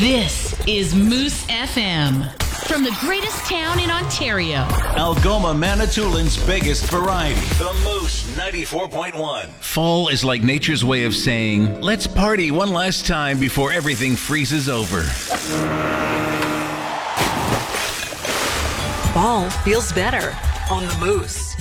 This is Moose FM. From the greatest town in Ontario. Algoma, Manitoulин's biggest variety. The Moose 94.1. Fall is like nature's way of saying, let's party one last time before everything freezes over. Fall feels better on the Moose.